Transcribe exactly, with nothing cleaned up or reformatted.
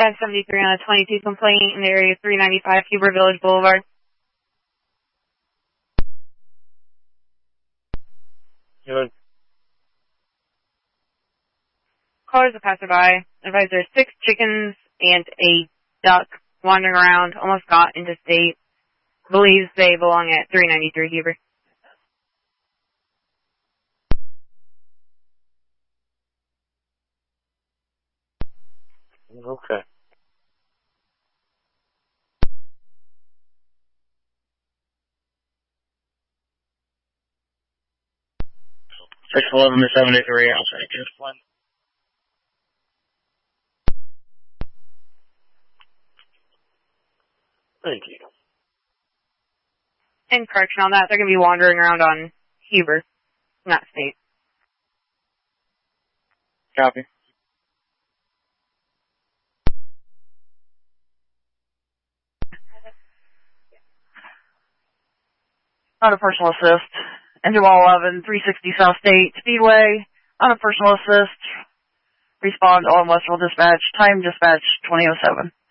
ten seventy-three on a twenty-two complaint in the area three ninety-five Huber Village Boulevard. Good. Callers a passerby. Advise there's six chickens and a duck wandering around, almost got into state. Believes they belong at three ninety-three Huber. Okay. six eleven to seventy-three, I'll take this one. Thank you. And correction on that, they're going to be wandering around on Huber, not state. Copy. On a personal assist. Engine one eleven, three sixty South State Speedway. On a personal assist. Respond all Westfield dispatch. Time dispatch twenty oh seven.